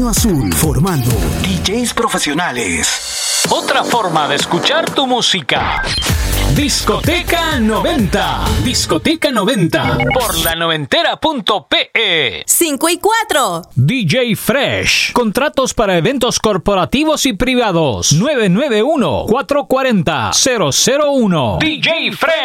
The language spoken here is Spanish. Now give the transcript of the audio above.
Océano Azul, formando DJs profesionales. Otra forma de escuchar tu música. Discoteca 90. Discoteca 90. Por la noventera.pe. 5 y 4. DJ Fresh. Contratos para eventos corporativos y privados. 991-440-001. DJ Fresh.